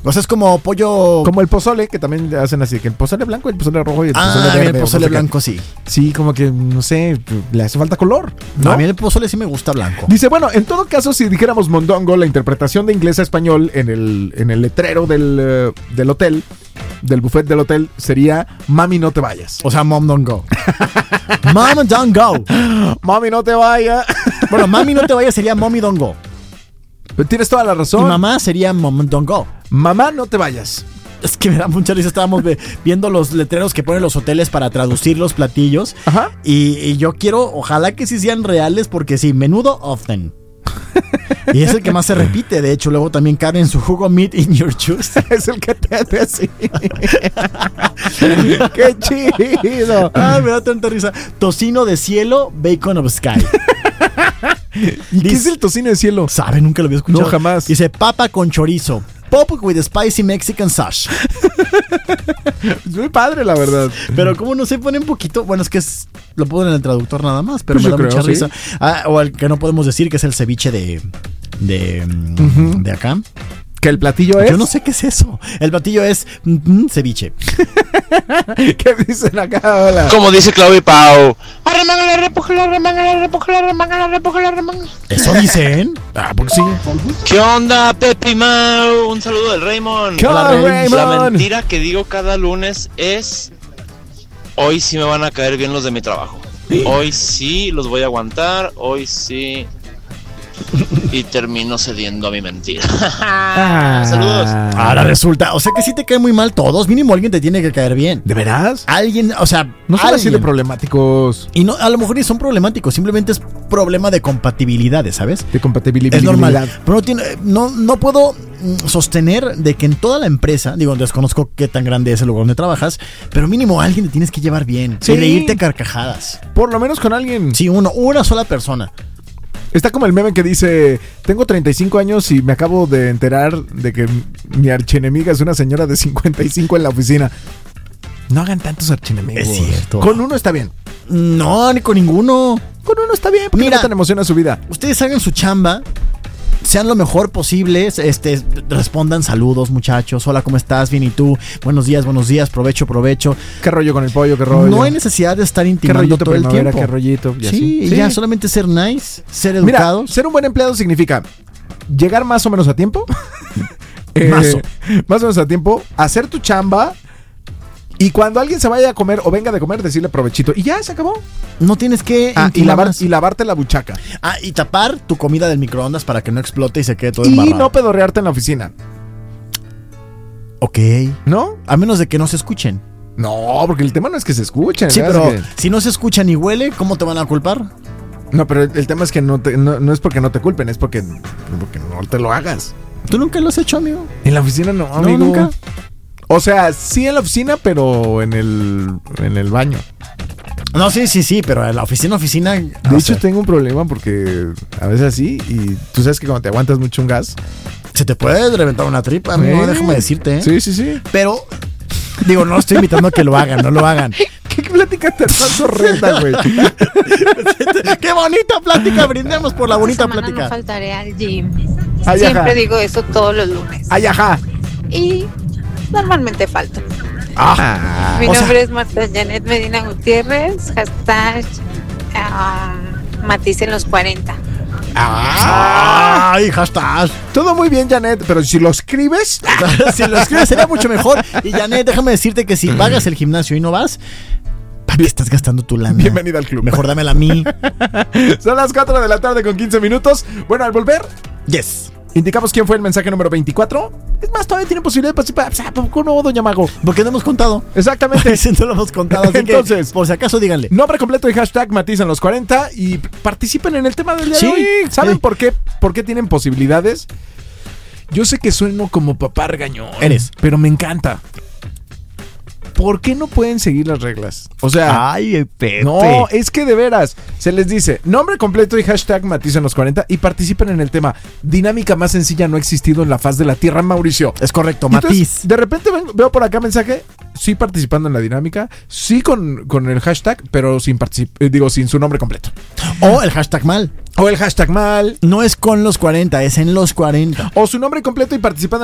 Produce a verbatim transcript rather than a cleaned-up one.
O sea, es como pollo... Como el pozole, que también hacen así, que el pozole blanco, el pozole rojo y el ah, pozole verde. el pozole no sé blanco, qué. sí. Sí, como que, no sé, le hace falta color, No, ¿no? a mí el pozole sí me gusta blanco. Dice, bueno, en todo caso, si dijéramos mondongo, la interpretación de inglés a español en el, en el letrero del, uh, del hotel, del buffet del hotel, sería mami, no te vayas. O sea, mom don't go. Mom don't go. Mami, no te vayas. Bueno, mami no te vayas sería mommy don't go. Tienes toda la razón. Y mamá sería mom don't go. Mamá, no te vayas. Es que me da mucha risa. Estábamos ve- viendo los letreros que ponen los hoteles para traducir los platillos. Ajá. Y, y yo quiero, ojalá que sí sean reales, porque sí, menudo often. Y es el que más se repite. De hecho, luego también cabe en su jugo meat in your juice. Es el que te hace así. ¡Qué chido! Ah, me da tanta risa. Tocino de cielo, bacon of sky. ¿Y qué es el tocino de cielo? ¿Sabe? Nunca lo había escuchado. No, jamás. Dice papa con chorizo. Pop with spicy Mexican sauce. Es muy padre, la verdad. Pero como no se pone un poquito. Bueno, es que es, lo ponen en el traductor nada más. Pero Pues me yo da mucha creo, risa. ¿sí? Ah, o el que no podemos decir que es el ceviche de. De, mm, Ujú. de acá. ¿Que el platillo es? Yo no sé qué es eso. El platillo es mm, mm, ceviche. ¿Qué dicen acá? Hola. Como dice Claudio y Pau. Arremángala, repújala, arremángala, repújala, arremángala, repújala, arremángala. ¿Eso dicen? Ah, porque sí. ¿Qué onda, Pepe y Mau? Un saludo del Raymond. ¿Qué onda, Hola, Raymond? La mentira que digo cada lunes es: hoy sí me van a caer bien los de mi trabajo. Hoy sí los voy a aguantar. Hoy sí. Y termino cediendo a mi mentira. Ah. Saludos. Ahora resulta. O sea que sí te caen muy mal todos. Mínimo alguien te tiene que caer bien. ¿De veras? Alguien, o sea, No son así alguien. de problemáticos. Y no, a lo mejor ni son problemáticos, simplemente es problema de compatibilidades, ¿sabes? De compatibilidad. Es normal. Pero no, tiene, no, no puedo mm, sostener de que en toda la empresa, digo, desconozco qué tan grande es el lugar donde trabajas, pero mínimo a alguien te tienes que llevar bien. Sí. Y reírte a carcajadas. Por lo menos con alguien. Sí, uno, una sola persona. Está como el meme que dice: tengo treinta y cinco años y me acabo de enterar de que mi archienemiga es una señora de cincuenta y cinco en la oficina. No hagan tantos archienemigos. Es cierto. Con uno está bien. No, ni con ninguno. Con uno está bien, porque Mira. no tan emociona su vida. Ustedes hagan su chamba, sean lo mejor posible, este, respondan saludos, muchachos. Hola, ¿cómo estás? Bien, ¿y tú? Buenos días, buenos días, provecho, provecho. ¿Qué rollo con el pollo? ¿Qué rollo? No hay necesidad de estar ¿Qué intimando rollito todo el primavera? tiempo. ¿Qué rollito? Y Sí, así. y ya solamente ser nice, ser Mira, educados. ser un buen empleado significa llegar más o menos a tiempo. Eh, Más o- más o menos a tiempo. Hacer tu chamba. Y cuando alguien se vaya a comer o venga de comer, decirle provechito. Y ya, se acabó. No tienes que Ah, y, intimar lavar, más. y lavarte la buchaca. Ah, y tapar tu comida del microondas para que no explote y se quede todo Y embarrado. no pedorrearte en la oficina. Ok. ¿No? A menos de que no se escuchen. No, porque el tema no es que se escuchen. Sí, ¿verdad? pero Es que- si no se escucha ni huele, ¿cómo te van a culpar? No, pero el, el tema es que no, te- no, no es porque no te culpen, es porque, porque no te lo hagas. ¿Tú nunca lo has hecho, amigo? En la oficina no, No, amigo. nunca. O sea, sí en la oficina, pero en el, en el baño. No, sí, sí, sí, pero en la oficina, oficina... De no hecho, sé. tengo un problema porque a veces así, y tú sabes que cuando te aguantas mucho un gas. Se te puede reventar una tripa, amigo, ¿Eh? déjame decirte, ¿eh? Sí, sí, sí. Pero, digo, no estoy invitando a que lo hagan, no lo hagan. ¿Qué plática tan horrenda, güey? ¡Qué bonita plática! Brindemos por la bonita Esta semana plática. No faltaré al gym. Ay, Siempre ajá. digo eso todos los lunes. Ay, ajá. Y normalmente falto. Ah, Mi o sea- nombre es Marta Janet Medina Gutiérrez. Hashtag um, Matiz en los cuarenta. ¡Ay, hashtag! todo muy bien, Janet, pero si lo escribes. Si lo escribes sería mucho mejor. Y Janet, déjame decirte que si pagas el gimnasio y no vas, ¿para qué estás gastando tu lana? Bienvenida al club. Mejor dámela a mí. Son las cuatro de la tarde con quince minutos. Bueno, al volver, Yes. indicamos quién fue el mensaje número veinticuatro. Es más, todavía tiene posibilidad de participar. O sea, ¿por qué no, doña Mago? Porque no hemos contado. Exactamente. Ese no lo hemos contado. Así Entonces, que, por si acaso, díganle. nombre completo y hashtag matizan los cuarenta y participen en el tema del día Sí, de hoy. ¿Saben sí. por qué? ¿Por qué tienen posibilidades? Yo sé que sueno como papá regañón. Eres. Pero me encanta. ¿Por qué no pueden seguir las reglas? O sea, Ay, Pepe. no, es que de veras, se les dice nombre completo y hashtag matizan los cuarenta y participen en el tema. Dinámica más sencilla no ha existido en la faz de la tierra, Mauricio. Es correcto, Y entonces, Matiz. de repente ven- veo por acá mensaje, sí participando en la dinámica, sí con, con el hashtag, pero sin particip- eh, digo, sin su nombre completo. O el hashtag mal. O el hashtag mal, No es con los cuarenta, es en los cuarenta. o su nombre completo y participando